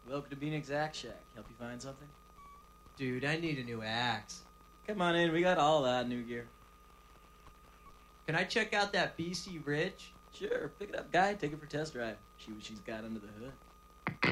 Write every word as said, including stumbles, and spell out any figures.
Welcome to Phoenix Axe Shack. Help you find something? Dude, I need a new axe. Come on in, we got all that new gear. Can I check out that B C Ridge? Sure, pick it up, guy. Take it for a test drive. See what she's got under the hood.